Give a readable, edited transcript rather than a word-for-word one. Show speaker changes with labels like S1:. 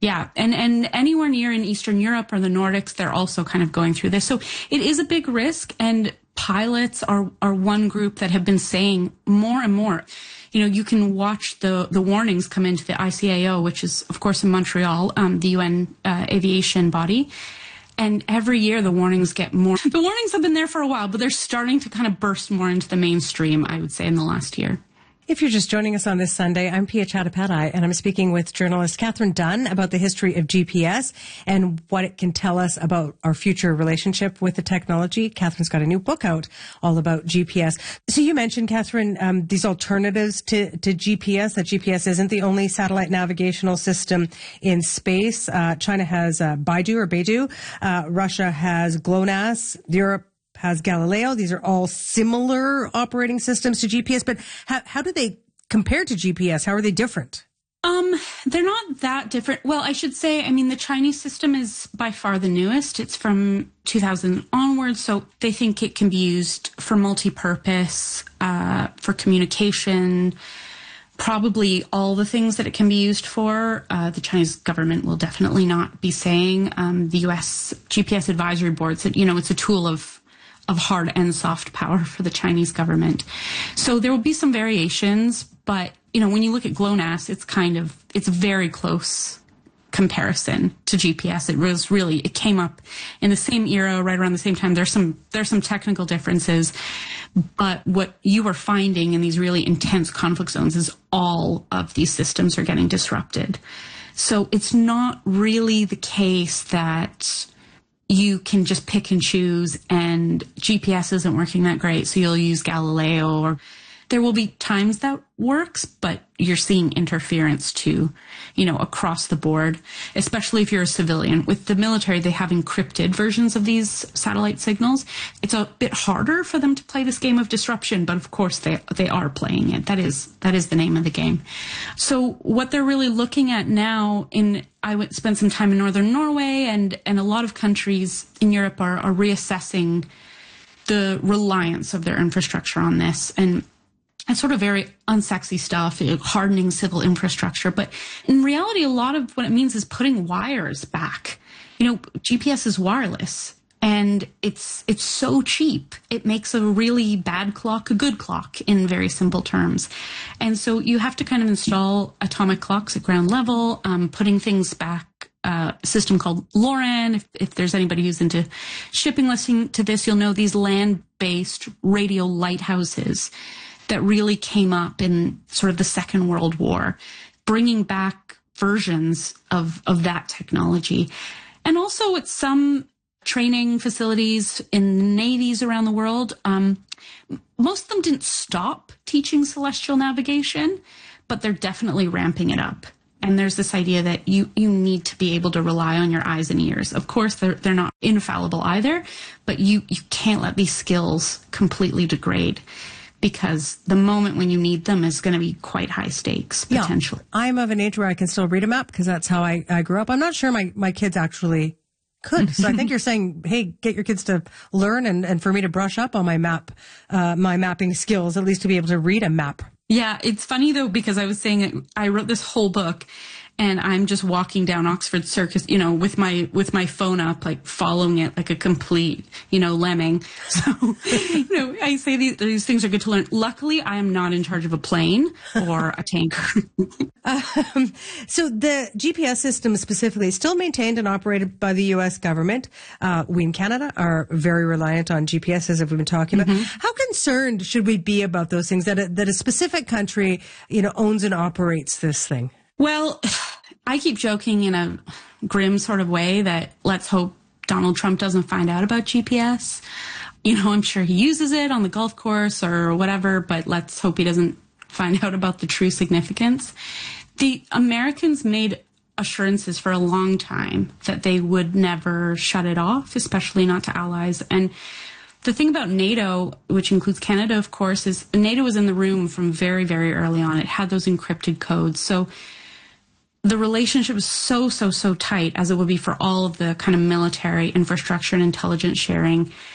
S1: Yeah, and anywhere near in Eastern Europe or the Nordics, they're also kind of going through this. So it is a big risk, and pilots are one group that have been saying more and more. You can watch the warnings come into the ICAO, which is, of course, in Montreal, the UN aviation body. And every year the warnings get more. The warnings have been there for a while, but they're starting to kind of burst more into the mainstream, I would say, in the last year.
S2: If you're just joining us on this Sunday, I'm Pia Chattopadhyay, and I'm speaking with journalist Catherine Dunn about the history of GPS and what it can tell us about our future relationship with the technology. Catherine's got a new book out all about GPS. So you mentioned, Catherine, these alternatives to GPS, that GPS isn't the only satellite navigational system in space. China has Beidou. Russia has GLONASS. Europe has Galileo. These are all similar operating systems to GPS, but how do they compare to GPS? How are they different?
S1: They're not that different. Well, I should say, the Chinese system is by far the newest. It's from 2000 onwards, so they think it can be used for multi-purpose, for communication, probably all the things that it can be used for. The Chinese government will definitely not be saying. The U.S. GPS Advisory Board said, it's a tool of hard and soft power for the Chinese government. So there will be some variations, but, when you look at GLONASS, it's a very close comparison to GPS. It came up in the same era, right around the same time. There's some technical differences, but what you are finding in these really intense conflict zones is all of these systems are getting disrupted. So it's not really the case that you can just pick and choose and GPS isn't working that great, so you'll use Galileo. Or there will be times that works, but you're seeing interference too, across the board, especially if you're a civilian. With the military, they have encrypted versions of these satellite signals. It's a bit harder for them to play this game of disruption, but of course they are playing it. That is the name of the game. So what they're really looking at now, I spent some time in northern Norway, and a lot of countries in Europe are reassessing the reliance of their infrastructure on this. And it's sort of very unsexy stuff, hardening civil infrastructure. But in reality, a lot of what it means is putting wires back. GPS is wireless, and it's so cheap. It makes a really bad clock a good clock in very simple terms. And so you have to kind of install atomic clocks at ground level, putting things back. A system called LORAN. If there's anybody who's into shipping listening to this, you'll know these land-based radio lighthouses that really came up in sort of the Second World War, bringing back versions of that technology. And also at some training facilities in navies around the world, most of them didn't stop teaching celestial navigation, but they're definitely ramping it up. And there's this idea that you need to be able to rely on your eyes and ears. Of course, they're not infallible either, but you can't let these skills completely degrade, because the moment when you need them is going to be quite high stakes, potentially.
S2: Yeah, I'm of an age where I can still read a map because that's how I grew up. I'm not sure my kids actually could. So I think you're saying, hey, get your kids to learn and for me to brush up on my mapping skills, at least to be able to read a map.
S1: Yeah, it's funny, though, because I was saying I wrote this whole book, and I'm just walking down Oxford Circus, with my phone up, like following it like a complete, lemming. So, I say these things are good to learn. Luckily, I am not in charge of a plane or a tanker.
S2: So the GPS system specifically is still maintained and operated by the U.S. government. We in Canada are very reliant on GPS, as we've been talking about. How concerned should we be about those things, that a specific country, owns and operates this thing?
S1: Well, I keep joking in a grim sort of way that let's hope Donald Trump doesn't find out about GPS. I'm sure he uses it on the golf course or whatever, but let's hope he doesn't find out about the true significance. The Americans made assurances for a long time that they would never shut it off, especially not to allies. And the thing about NATO, which includes Canada, of course, is NATO was in the room from very, very early on. It had those encrypted codes. So the relationship is so tight, as it would be for all of the kind of military infrastructure and intelligence sharing.